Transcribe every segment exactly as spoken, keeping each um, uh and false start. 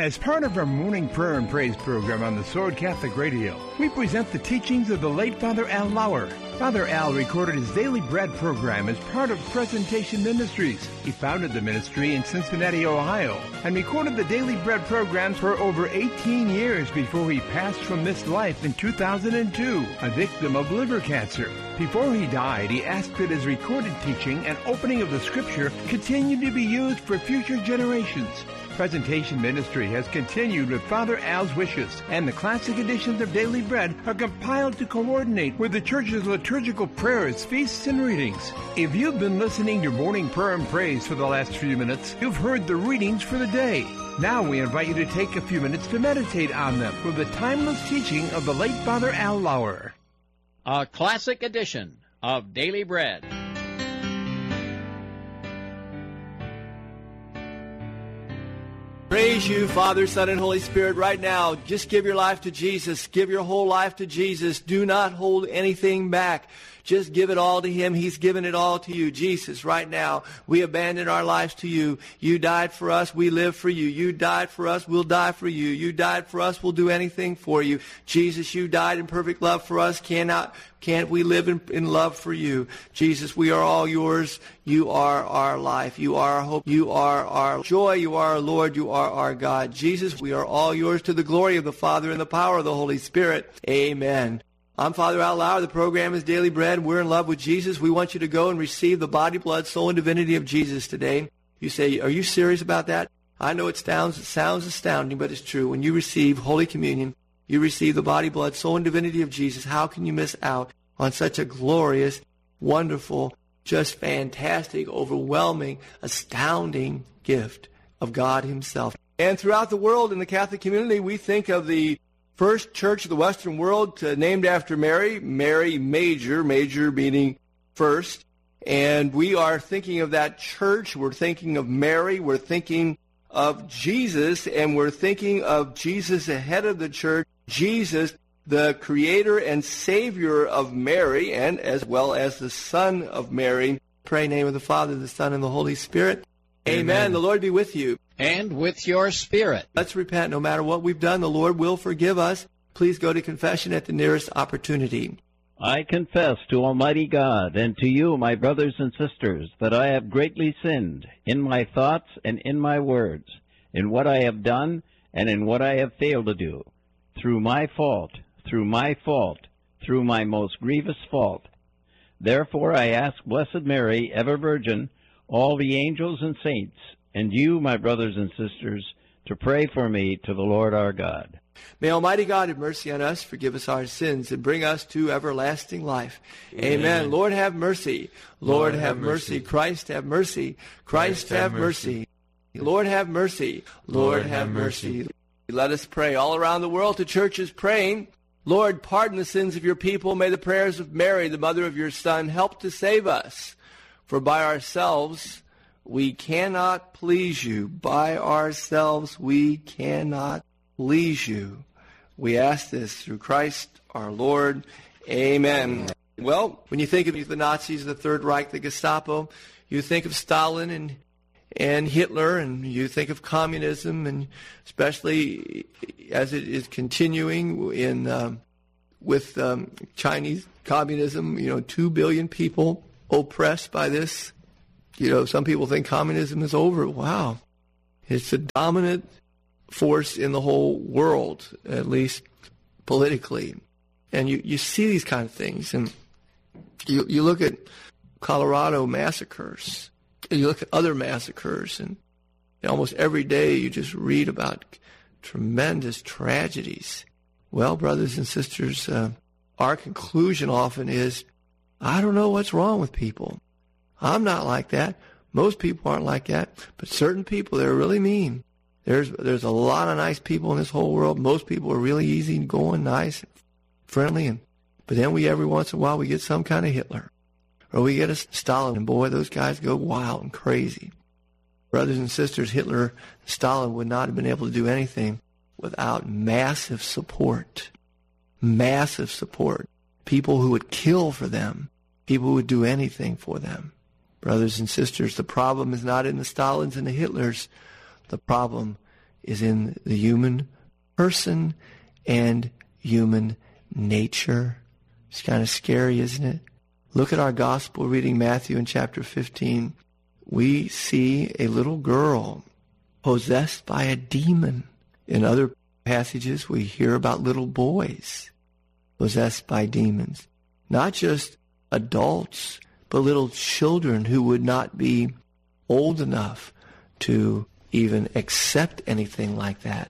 As part of our morning prayer and praise program on the Sword Catholic Radio, we present the teachings of the late Father Al Lauer. Father Al recorded his Daily Bread program as part of Presentation Ministries. He founded the ministry in Cincinnati, Ohio, and recorded the Daily Bread programs for over eighteen years before he passed from this life in two thousand two, a victim of liver cancer. Before he died, he asked that his recorded teaching and opening of the Scripture continue to be used for future generations. Presentation Ministry has continued with Father Al's wishes, and the classic editions of Daily Bread are compiled to coordinate with the Church's liturgical prayers, feasts, and readings. If you've been listening to Morning Prayer and Praise for the last few minutes, you've heard the readings for the day. Now we invite you to take a few minutes to meditate on them with the timeless teaching of the late Father Al Lauer. A classic edition of Daily Bread. Praise you, Father, Son, and Holy Spirit, right now. Just give your life to Jesus. Give your whole life to Jesus. Do not hold anything back. Just give it all to Him. He's given it all to you. Jesus, right now, we abandon our lives to you. You died for us. We live for you. You died for us. We'll die for you. You died for us. We'll do anything for you. Jesus, you died in perfect love for us. Cannot, can't we live in, in love for you? Jesus, we are all yours. You are our life. You are our hope. You are our joy. You are our Lord. You are our God. Jesus, we are all yours to the glory of the Father and the power of the Holy Spirit. Amen. I'm Father Al Lauer. The program is Daily Bread. We're in love with Jesus. We want you to go and receive the body, blood, soul, and divinity of Jesus today. You say, are you serious about that? I know it sounds, it sounds astounding, but it's true. When you receive Holy Communion, you receive the body, blood, soul, and divinity of Jesus. How can you miss out on such a glorious, wonderful, just fantastic, overwhelming, astounding gift of God Himself? And throughout the world in the Catholic community, we think of the First Church of the Western World, uh, named after Mary, Mary Major, Major meaning first. And we are thinking of that church. We're thinking of Mary. We're thinking of Jesus. And we're thinking of Jesus ahead of the church. Jesus, the creator and savior of Mary, and as well as the Son of Mary. Pray in the name of the Father, the Son, and the Holy Spirit. Amen. Amen. The Lord be with you. And with your spirit. Let's repent. No matter what we've done, the Lord will forgive us. Please go to confession at the nearest opportunity. I confess to Almighty God and to you, my brothers and sisters, that I have greatly sinned in my thoughts and in my words, in what I have done and in what I have failed to do, through my fault, through my fault, through my most grievous fault. Therefore I ask Blessed Mary, ever Virgin, all the angels and saints, and you, my brothers and sisters, to pray for me to the Lord our God. May Almighty God have mercy on us, forgive us our sins, and bring us to everlasting life. Amen. Amen. Lord, have mercy. Lord, Lord have, have mercy. mercy. Christ, have mercy. Christ, Christ have, have mercy. mercy. Lord, have mercy. Lord, Lord have mercy. mercy. Let us pray. All around the world, the church is praying. Lord, pardon the sins of your people. May the prayers of Mary, the mother of your Son, help to save us. For by ourselves we cannot please you. By ourselves we cannot please you. We ask this through Christ our Lord. Amen. Well, when you think of the Nazis, the Third Reich, the Gestapo, you think of Stalin and and Hitler, and you think of communism, and especially as it is continuing in um, with um, Chinese communism, you know, two billion people oppressed by this. You know, some people think communism is over. Wow. It's a dominant force in the whole world, at least politically. And you, you see these kind of things. And you you look at Colorado massacres. You look at other massacres. And almost every day you just read about tremendous tragedies. Well, brothers and sisters, uh, our conclusion often is, I don't know what's wrong with people. I'm not like that. Most people aren't like that. But certain people, they're really mean. There's there's a lot of nice people in this whole world. Most people are really easy going, nice, friendly. And but then we, every once in a while, we get some kind of Hitler. Or we get a Stalin. And boy, those guys go wild and crazy. Brothers and sisters, Hitler, Stalin would not have been able to do anything without massive support. Massive support. People who would kill for them. People who would do anything for them. Brothers and sisters, the problem is not in the Stalins and the Hitlers. The problem is in the human person and human nature. It's kind of scary, isn't it? Look at our gospel reading, Matthew in chapter fifteen. We see a little girl possessed by a demon. In other passages, we hear about little boys possessed by demons. Not just adults, but little children who would not be old enough to even accept anything like that.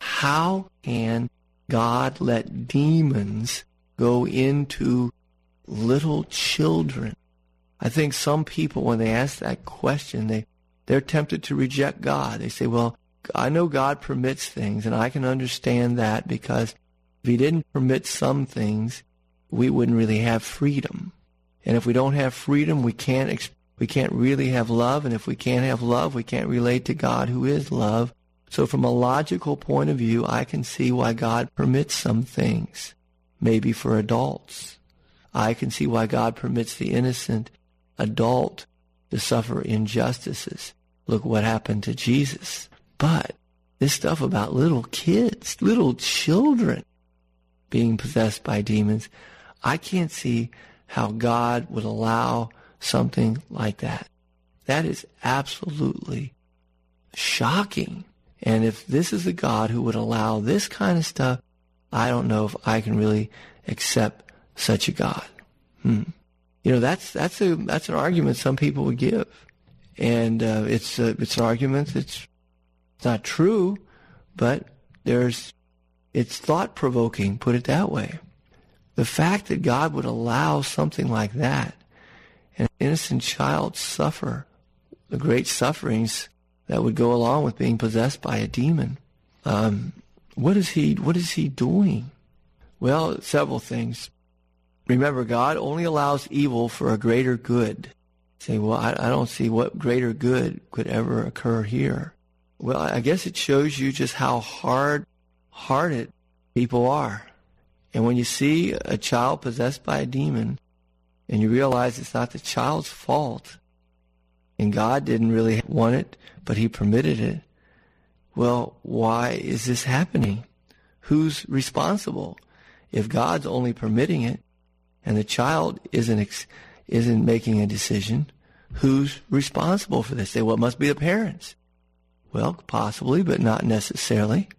How can God let demons go into little children? I think some people, when they ask that question, they, they're tempted to reject God. They say, well, I know God permits things, and I can understand that because if he didn't permit some things, we wouldn't really have freedom. And if we don't have freedom, we can't ex- we can't really have love. And if we can't have love, we can't relate to God, who is love. So from a logical point of view, I can see why God permits some things, maybe for adults. I can see why God permits the innocent adult to suffer injustices. Look what happened to Jesus. But this stuff about little kids, little children being possessed by demons, I can't see how God would allow something like that. That is absolutely shocking. And if this is a God who would allow this kind of stuff, I don't know if I can really accept such a God. Hmm. You know, that's that's a that's an argument some people would give, and uh, it's a, it's an argument that's it's not true, but there's it's thought provoking. Put it that way. The fact that God would allow something like that, and an innocent child suffer the great sufferings that would go along with being possessed by a demon. Um, what is he? What is he doing? Well, several things. Remember, God only allows evil for a greater good. Say, well, I, I don't see what greater good could ever occur here. Well, I guess it shows you just how hard-hearted people are. And when you see a child possessed by a demon, and you realize it's not the child's fault, and God didn't really want it, but he permitted it, well, why is this happening? Who's responsible? If God's only permitting it, and the child isn't ex- isn't making a decision, who's responsible for this? Say, well, it must be the parents. Well, possibly, but not necessarily.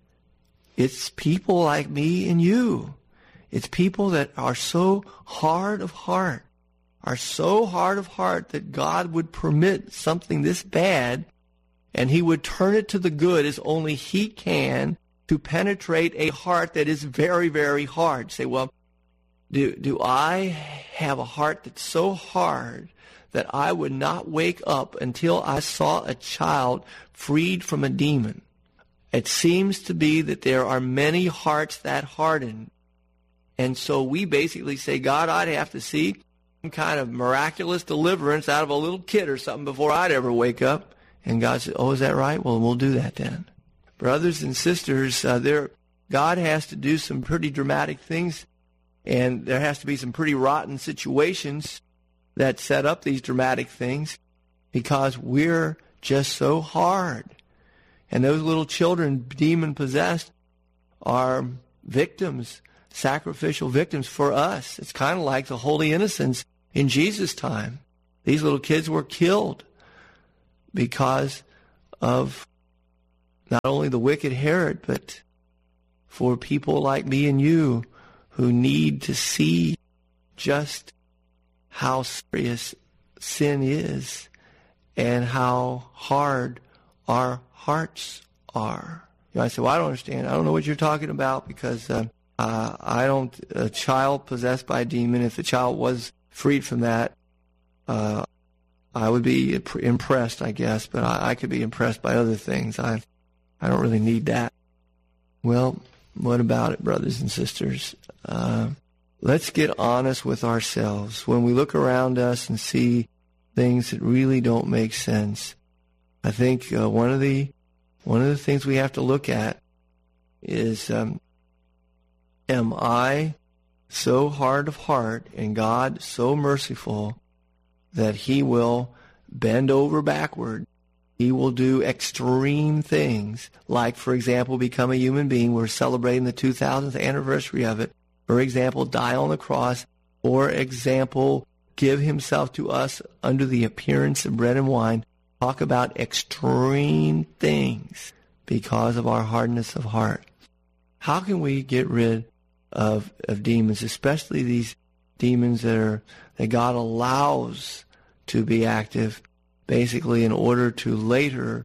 It's people like me and you. It's people that are so hard of heart, are so hard of heart that God would permit something this bad, and he would turn it to the good as only he can to penetrate a heart that is very, very hard. Say, well, Do, do I have a heart that's so hard that I would not wake up until I saw a child freed from a demon? It seems to be that there are many hearts that harden. And so we basically say, God, I'd have to see some kind of miraculous deliverance out of a little kid or something before I'd ever wake up. And God said, oh, is that right? Well, we'll do that then. Brothers and sisters, uh, there, God has to do some pretty dramatic things. And there has to be some pretty rotten situations that set up these dramatic things because we're just so hard. And those little children, demon-possessed, are victims, sacrificial victims for us. It's kind of like the holy innocents in Jesus' time. These little kids were killed because of not only the wicked Herod, but for people like me and you who need to see just how serious sin is and how hard our hearts are. You know, I say, well, I don't understand. I don't know what you're talking about because uh, uh, I don't, a child possessed by a demon, if the child was freed from that, uh, I would be impressed, I guess, but I, I could be impressed by other things. I, I don't really need that. Well, what about it, brothers and sisters? Uh, let's get honest with ourselves. When we look around us and see things that really don't make sense, I think uh, one of the one of the things we have to look at is, um, am I so hard of heart and God so merciful that he will bend over backward He will do extreme things, like, for example, become a human being. We're celebrating the two thousandth anniversary of it. For example, die on the cross. For example, give himself to us under the appearance of bread and wine. Talk about extreme things because of our hardness of heart. How can we get rid of, of demons, especially these demons that are that God allows to be active, basically in order to later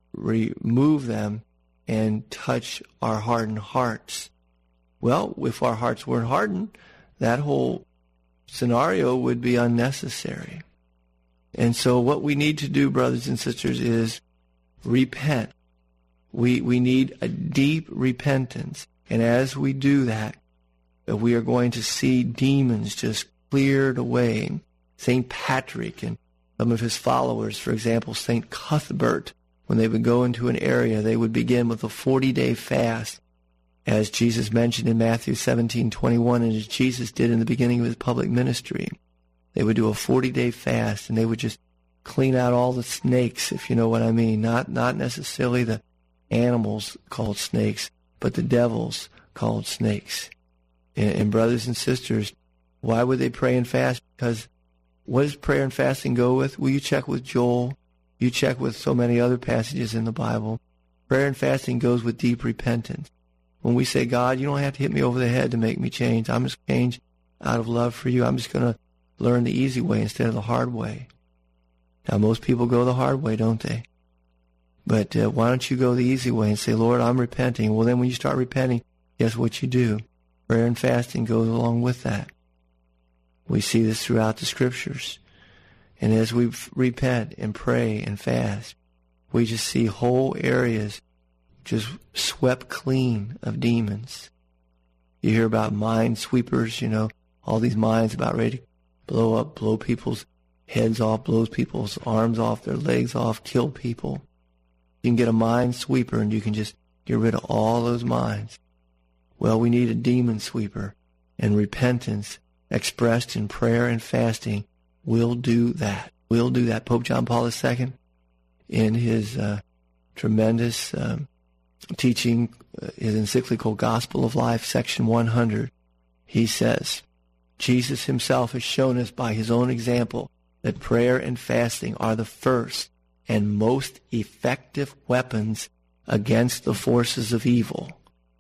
remove them and touch our hardened hearts? Well, if our hearts weren't hardened, that whole scenario would be unnecessary. And so what we need to do, brothers and sisters, is repent. We we need a deep repentance. And as we do that, we are going to see demons just cleared away. Saint Patrick and some of his followers, for example, Saint Cuthbert, when they would go into an area, they would begin with a forty-day fast, as Jesus mentioned in Matthew seventeen twenty-one, and as Jesus did in the beginning of his public ministry. They would do a forty-day fast, and they would just clean out all the snakes, if you know what I mean. Not not necessarily the animals called snakes, but the devils called snakes. And, and brothers and sisters, why would they pray and fast? Because what does prayer and fasting go with? Well, you check with Joel. You check with so many other passages in the Bible. Prayer and fasting goes with deep repentance. When we say, God, you don't have to hit me over the head to make me change. I'm just going to change out of love for you. I'm just going to learn the easy way instead of the hard way. Now, most people go the hard way, don't they? But uh, why don't you go the easy way and say, Lord, I'm repenting. Well, then when you start repenting, guess what you do? Prayer and fasting goes along with that. We see this throughout the Scriptures. And as we repent and pray and fast, we just see whole areas just swept clean of demons. You hear about mind sweepers, you know, all these mines about ready to blow up, blow people's heads off, blows people's arms off, their legs off, kill people. You can get a mine sweeper and you can just get rid of all those mines. Well, we need a demon sweeper, and repentance expressed in prayer and fasting will do that. Will do that. Pope John Paul the Second, in his uh, tremendous um, teaching, uh, his encyclical Gospel of Life, section one hundred, he says, Jesus himself has shown us by his own example that prayer and fasting are the first and most effective weapons against the forces of evil.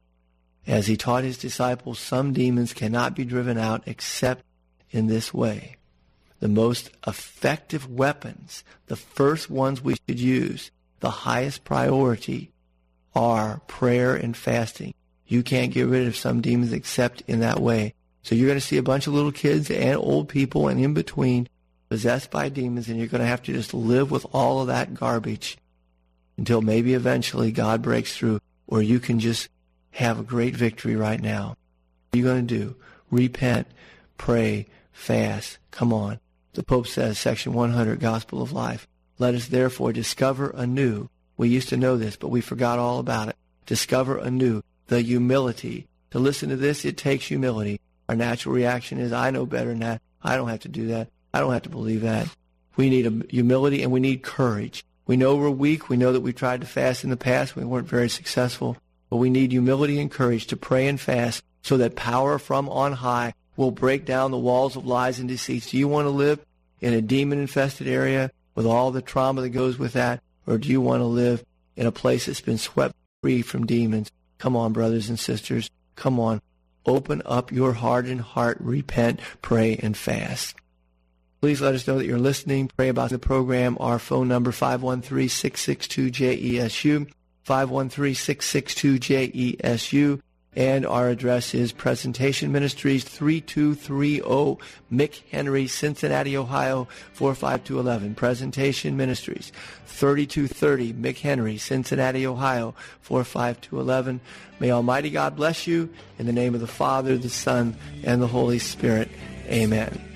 As he taught his disciples, some demons cannot be driven out except in this way. The most effective weapons, the first ones we should use, the highest priority, are prayer and fasting. You can't get rid of some demons except in that way. So you're going to see a bunch of little kids and old people and in between possessed by demons, and you're going to have to just live with all of that garbage until maybe eventually God breaks through, or you can just have a great victory right now. What are you going to do? Repent, pray, fast. Come on. The Pope says, section one hundred, Gospel of Life, let us therefore discover anew. We used to know this, but we forgot all about it. Discover anew the humility. To listen to this, it takes humility. Our natural reaction is, I know better than that. I don't have to do that. I don't have to believe that. We need a humility and we need courage. We know we're weak. We know that we tried to fast in the past. We weren't very successful. But we need humility and courage to pray and fast so that power from on high will break down the walls of lies and deceits. Do you want to live in a demon-infested area with all the trauma that goes with that? Or do you want to live in a place that's been swept free from demons? Come on, brothers and sisters. Come on. Open up your hardened heart. Repent, pray, and fast. Please let us know that you're listening. Pray about the program. Our phone number, five one three, six six two, J E S U, five one three, six six two, J E S U. And our address is Presentation Ministries, thirty-two thirty McHenry, Cincinnati, Ohio, four five two one one. Presentation Ministries, thirty-two thirty McHenry, Cincinnati, Ohio, four five two one one. May Almighty God bless you. In the name of the Father, the Son, and the Holy Spirit. Amen.